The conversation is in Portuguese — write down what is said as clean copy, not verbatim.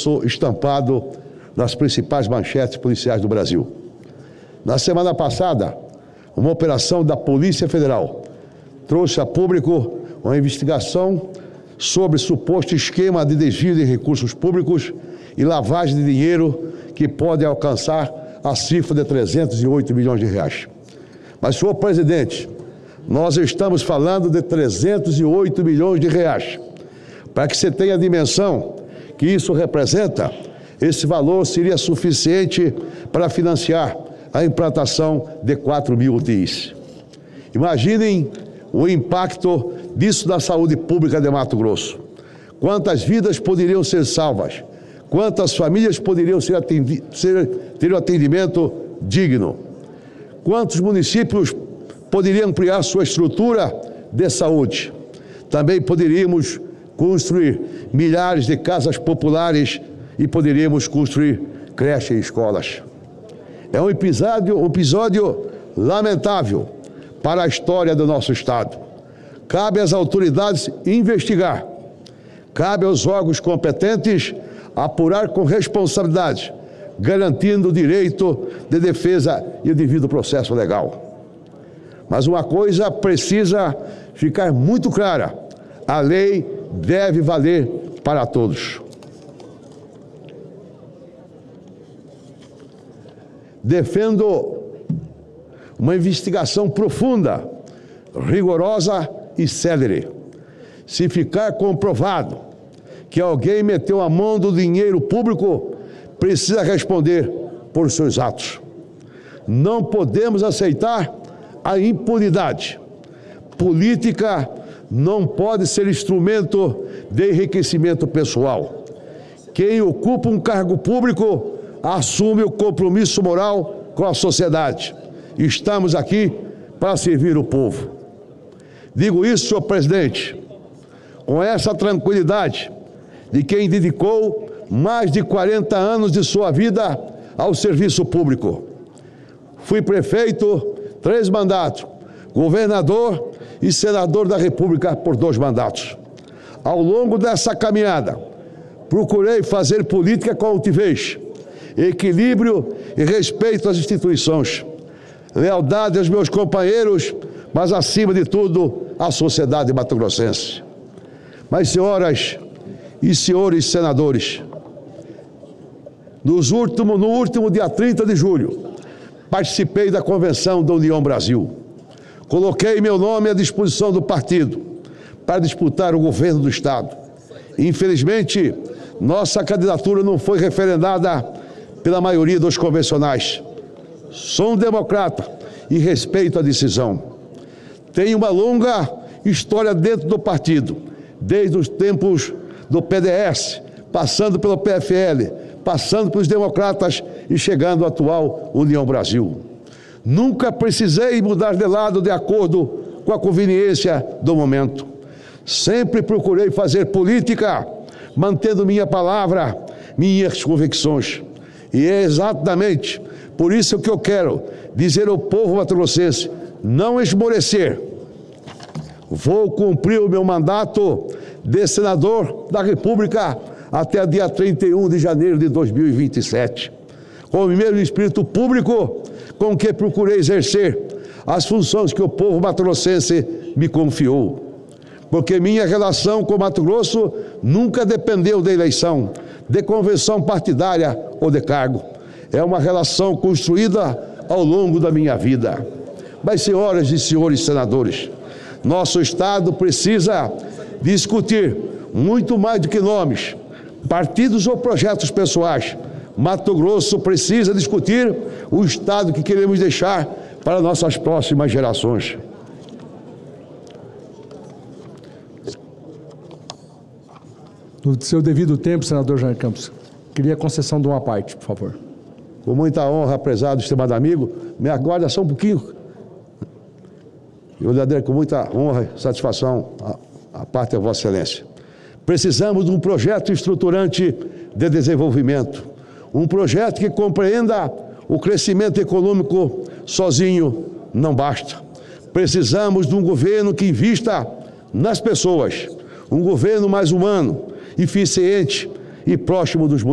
Grosso estampado nas principais manchetes policiais do Brasil. Na semana passada, uma operação da Polícia Federal trouxe a público uma investigação sobre suposto esquema de desvio de recursos públicos e lavagem de dinheiro que pode alcançar a cifra de 308 milhões de reais. Mas, senhor presidente, nós estamos falando de 308 milhões de reais. Para que você tenha a dimensão que isso representa, esse valor seria suficiente para financiar a implantação de 4.000 UTIs. Imaginem o impacto disso na saúde pública de Mato Grosso. Quantas vidas poderiam ser salvas? Quantas famílias poderiam ter um atendimento digno? Quantos municípios poderiam ampliar sua estrutura de saúde? Também poderíamos construir milhares de casas populares e poderíamos construir creches e escolas. É um episódio lamentável para a história do nosso Estado. Cabe às autoridades investigar. Cabe aos órgãos competentes apurar com responsabilidade, garantindo o direito de defesa e o devido processo legal. Mas uma coisa precisa ficar muito clara: a lei deve valer para todos. Defendo uma investigação profunda, rigorosa e célere. Se ficar comprovado que alguém meteu a mão do dinheiro público, precisa responder por seus atos. Não podemos aceitar a impunidade. Política não pode ser instrumento de enriquecimento pessoal. Quem ocupa um cargo público assume o compromisso moral com a sociedade. Estamos aqui para servir o povo. Digo isso, senhor presidente, com essa tranquilidade de quem dedicou mais de 40 anos de sua vida ao serviço público. Fui prefeito 3 mandatos, governador e senador da República por 2 mandatos. Ao longo dessa caminhada, procurei fazer política com altivez, equilíbrio e respeito às instituições, lealdade aos meus companheiros, mas acima de tudo à sociedade mato-grossense. Mas, senhoras e senhores senadores, no último dia 30 de julho, participei da convenção da União Brasil. Coloquei meu nome à disposição do partido para disputar o governo do Estado. Infelizmente, nossa candidatura não foi referendada pela maioria dos convencionais. Sou um democrata e respeito a decisão. Tenho uma longa história dentro do partido, desde os tempos do PDS, passando pelo PFL, passando pelos democratas e chegando à atual União Brasil. Nunca precisei mudar de lado de acordo com a conveniência do momento. Sempre procurei fazer política, mantendo minha palavra, minhas convicções. E é exatamente por isso que eu quero dizer ao povo mato-grossense: não esmorecer. Vou cumprir o meu mandato de senador da República até dia 31 de janeiro de 2027. Com o mesmo espírito público com que procurei exercer as funções que o povo mato-grossense me confiou. Porque minha relação com o Mato Grosso nunca dependeu de eleição, de convenção partidária ou de cargo. É uma relação construída ao longo da minha vida. Mas, senhoras e senhores senadores, nosso Estado precisa discutir muito mais do que nomes, partidos ou projetos pessoais. Mato Grosso precisa discutir o Estado que queremos deixar para nossas próximas gerações. No seu devido tempo, senador Jair Campos, queria a concessão de uma parte, por favor. Com muita honra, prezado, estimado amigo, me aguarda só um pouquinho. Eu lhe com muita honra e satisfação a parte da Vossa Excelência. Precisamos de um projeto estruturante de desenvolvimento, um projeto que compreenda o crescimento econômico sozinho não basta. Precisamos de um governo que invista nas pessoas, um governo mais humano, eficiente e próximo dos municípios.